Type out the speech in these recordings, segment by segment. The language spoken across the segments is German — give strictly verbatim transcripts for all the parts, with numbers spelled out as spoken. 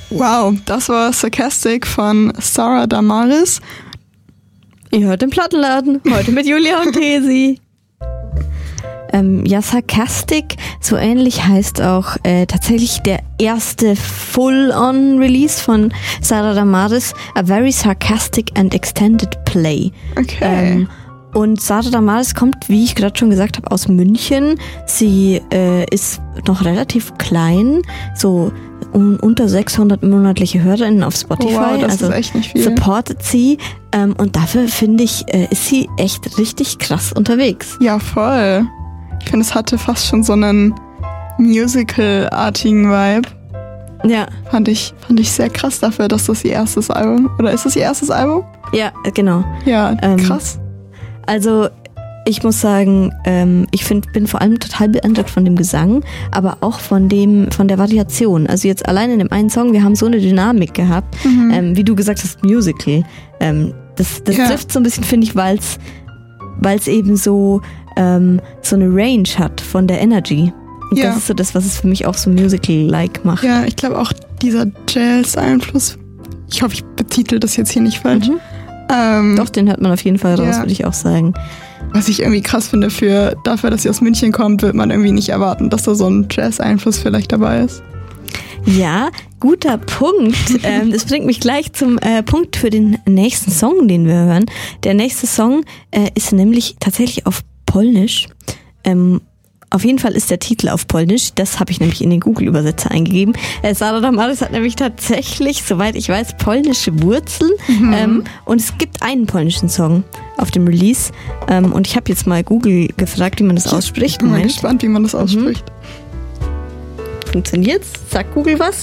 Wow, das war Sarcastic von Sarah Damaris. Ihr hört den Plattenladen, heute mit Julia und Tesi. Ähm, ja, Sarcastic, so ähnlich heißt auch äh, tatsächlich der erste Full-on-Release von Sarah Damaris, A Very Sarcastic and Extended Play. Okay. Ähm, und Sarah Damaris kommt, wie ich gerade schon gesagt habe, aus München. Sie äh, ist noch relativ klein, so um, unter sechshundert monatliche HörerInnen auf Spotify. Wow, das also ist echt nicht viel. Supportet sie. Ähm, und dafür, finde ich, äh, ist sie echt richtig krass unterwegs. Ja, voll. Ich finde, es hatte fast schon so einen Musical-artigen Vibe. Ja. Fand ich, fand ich sehr krass dafür, dass das ihr erstes Album, oder ist das ihr erstes Album? Ja, genau. Ja, Ähm, krass. Also ich muss sagen, ähm, ich find, bin vor allem total beeindruckt von dem Gesang, aber auch von dem, von der Variation. Also jetzt allein in dem einen Song, wir haben so eine Dynamik gehabt, Mhm. ähm, wie du gesagt hast, Musical. Ähm, das das Ja. trifft so ein bisschen, finde ich, weil es weil es eben so ähm, so eine Range hat von der Energy. Und Ja. das ist so das, was es für mich auch so Musical-like macht. Ja, ich glaube auch dieser Jazz-Einfluss, ich hoffe, ich betitel das jetzt hier nicht falsch. Mhm. Ähm, Doch, den hört man auf jeden Fall raus, Ja. würde ich auch sagen. Was ich irgendwie krass finde, für dafür, dass sie aus München kommt, wird man irgendwie nicht erwarten, dass da so ein Jazz-Einfluss vielleicht dabei ist. Ja, guter Punkt. ähm, das bringt mich gleich zum äh, Punkt für den nächsten Song, den wir hören. Der nächste Song äh, ist nämlich tatsächlich auf Polnisch. Ähm, auf jeden Fall ist der Titel auf Polnisch. Das habe ich nämlich in den Google-Übersetzer eingegeben. Äh, Sarah Damaris hat nämlich tatsächlich, soweit ich weiß, polnische Wurzeln. Mhm. Ähm, und es gibt einen polnischen Song auf dem Release. Ähm, und ich habe jetzt mal Google gefragt, wie man das ausspricht. Ich bin mal Moment. gespannt, wie man das ausspricht. Funktioniert's? Sagt Google was?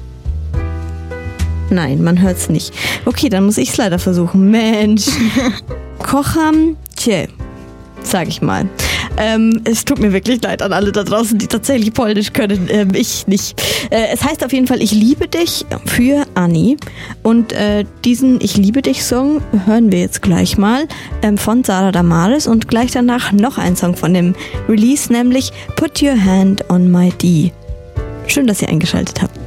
Nein, man hört's nicht. Okay, dann muss ich's leider versuchen. Mensch. Kocham cię, sag ich mal. Ähm, es tut mir wirklich leid an alle da draußen, die tatsächlich Polnisch können. Ähm, ich nicht. Äh, es heißt auf jeden Fall Ich liebe dich für Anni. Und äh, diesen Ich liebe dich Song hören wir jetzt gleich mal ähm, von Sarah Damaris und gleich danach noch ein Song von dem Release, nämlich Put Your Hand on My D. Schön, dass ihr eingeschaltet habt.